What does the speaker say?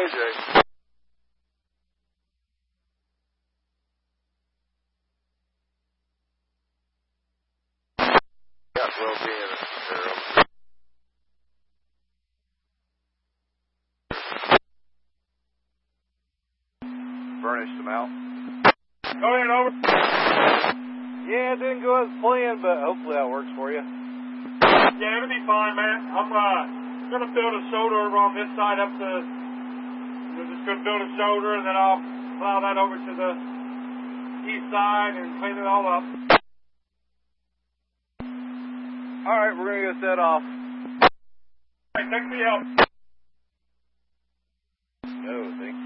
Jay. Got 12 being furnished them out. Go ahead, over. Yeah, it didn't go as planned, but hopefully that works for you. Yeah, it'll be fine, man. I'm gonna build a shoulder over on this side up to. We're just gonna build a shoulder, and then I'll plow that over to the east side and clean it all up. All right, we're gonna go set off. Hey, thanks for your help. No, thank you.